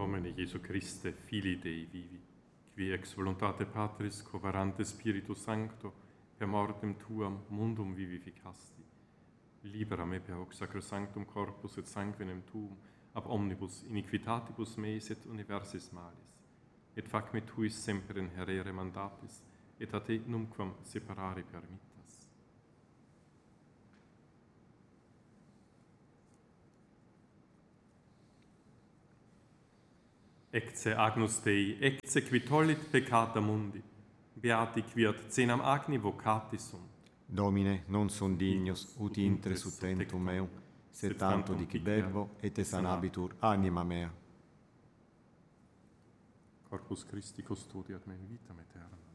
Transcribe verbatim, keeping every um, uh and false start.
Domine Jesu Christe, Filii Dei vivi, qui ex voluntate Patris covarante Spiritus Sancto, per mortem tuam mundum vivificasti, libera me per hoc sacrosanctum corpus et sanguinem tuum, ab omnibus iniquitatibus meis et universis malis, et fac me tuis semper in herere mandatis, et a te numquam separare permittas. Ecce agnus Dei, ecce qui tollit peccata mundi, beati quiat cenam agni vocati sunt. Domine, non sunt dignus ut intre sub tentum meum, sed tanto dici verbo, et sanabitur anima mea. Corpus Christi custodiat me in vitam aeterna.